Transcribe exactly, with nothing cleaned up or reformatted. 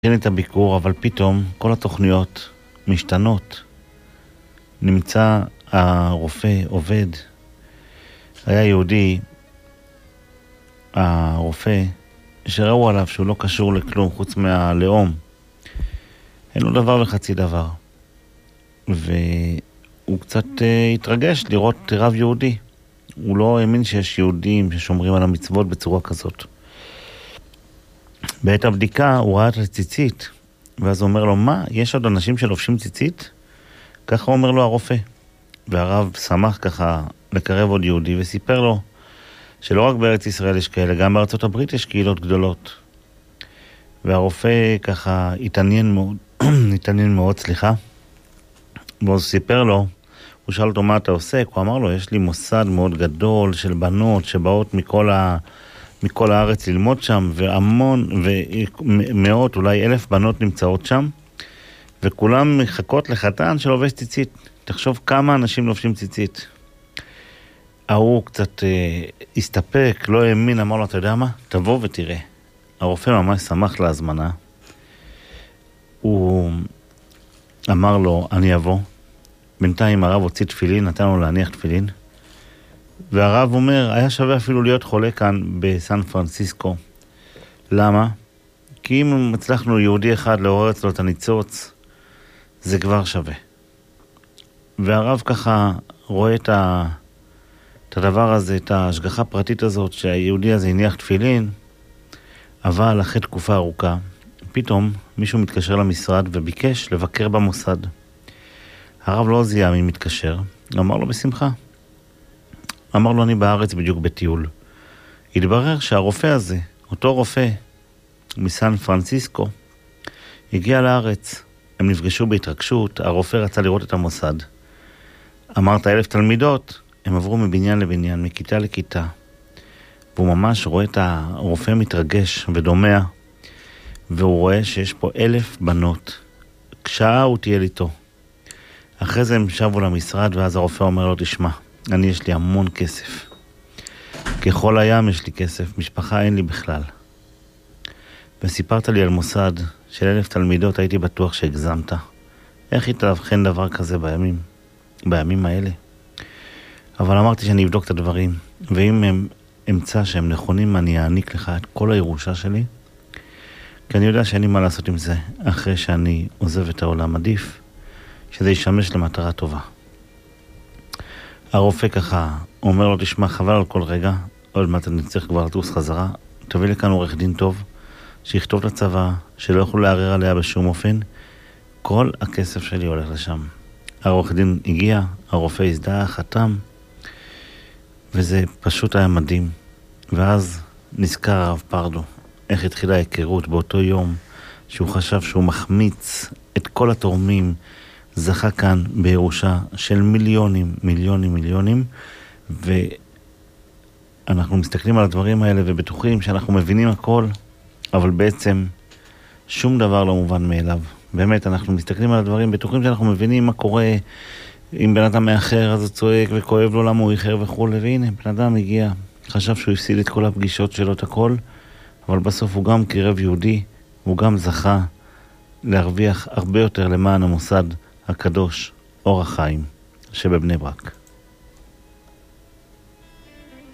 אין את הביקור, אבל פתאום כל התוכניות משתנות. נמצא הרופא עובד. היה יהודי, הרופא, שראו עליו שהוא לא קשור לכלום חוץ מהלאום. אין לו דבר וחצי דבר. והוא קצת uh, התרגש לראות רב יהודי. הוא לא האמין שיש יהודים ששומרים על המצוות בצורה כזאת. בעת הבדיקה הוא ראה את הציצית, ואז הוא אומר לו, מה? יש עוד אנשים שלובשים ציצית? ככה אומר לו הרופא. והרב שמח ככה לקרב עוד יהודי, וסיפר לו שלא רק בארץ ישראל יש כאלה, גם בארצות הברית יש קהילות גדולות. והרופא ככה התעניין מאוד, התעניין מאוד, סליחה. ואז סיפר לו, הוא שאל אותו מה אתה עושה? הוא אמר לו, יש לי מוסד מאוד גדול של בנות שבאות מכל ה... מכל הארץ ללמוד שם, והמון, ומאות, אולי אלף בנות נמצאות שם, וכולם מחכות לחתן שלובש ציצית. תחשוב כמה אנשים לובשים ציצית. ההוא קצת אה, הסתפק, לא האמין, אמר לו, אתה יודע מה? תבוא ותראה. הרופא ממש שמח להזמנה. הוא אמר לו, אני אבוא. בינתיים הרב הוציא תפילין, נתן לו להניח תפילין. והרב אומר, היה שווה אפילו להיות חולה כאן בסן פרנסיסקו. למה? כי אם הצלחנו יהודי אחד לעורר אצלו את הניצוץ, זה כבר שווה. והרב ככה רואה את, ה... את הדבר הזה, את ההשגחה הפרטית הזאת, שהיהודי הזה הניח תפילין, אבל אחרי תקופה ארוכה, פתאום מישהו מתקשר למשרד וביקש לבקר במוסד. הרב לא זיהה מי מתקשר, אמר לו בשמחה. אמר לו, אני בארץ בדיוק בטיול. התברר שהרופא הזה, אותו רופא מסן פרנסיסקו, הגיע לארץ. הם נפגשו בהתרגשות, הרופא רצה לראות את המוסד. אמרת אלף תלמידות, הם עברו מבניין לבניין, מכיתה לכיתה. והוא ממש רואה את הרופא מתרגש ודומע, והוא רואה שיש פה אלף בנות. כשעה הוא תהיה איתו. אחרי זה הם שבו למשרד, ואז הרופא אומר לו, תשמע, אני יש לי המון כסף. ככל הים יש לי כסף, משפחה אין לי בכלל. וסיפרת לי על מוסד של אלף תלמידות, הייתי בטוח שהגזמת. איך יתאבחן דבר כזה בימים, בימים האלה? אבל אמרתי שאני אבדוק את הדברים, ואם הם אמצא שהם נכונים, אני אעניק לך את כל הירושה שלי, כי אני יודע שאין לי מה לעשות עם זה, אחרי שאני עוזב את העולם. עדיף שזה ישמש למטרה טובה. הרופא ככה אומר לו, תשמע, חבל על כל רגע, עוד מעט אני צריך כבר לטוס חזרה, תביא לכאן עורך דין טוב, שיכתוב לצבא, שלא יוכלו לערער עליה בשום אופן, כל הכסף שלי הולך לשם. העורך דין הגיע, הרופא הזדהה, חתם, וזה פשוט היה מדהים. ואז נזכר הרב פרדו, איך התחילה ההיכרות באותו יום, שהוא חשב שהוא מחמיץ את כל התורמים, זכה כאן בירושה של מיליונים, מיליונים, מיליונים, ואנחנו מסתכלים על הדברים האלה ובטוחים שאנחנו מבינים הכל, אבל בעצם שום דבר לא מובן מאליו. באמת, אנחנו מסתכלים על הדברים, בטוחים שאנחנו מבינים מה קורה, אם בן אדם מאחר אז הוא צועק וכואב לו למה הוא איחר וכו', והנה, בן אדם הגיע, חשב שהוא הפסיד את כל הפגישות שלו, את הכל, אבל בסוף הוא גם קרב יהודי, הוא גם זכה להרוויח הרבה יותר למען המוסד הקדוש, אור החיים, שבבני ברק.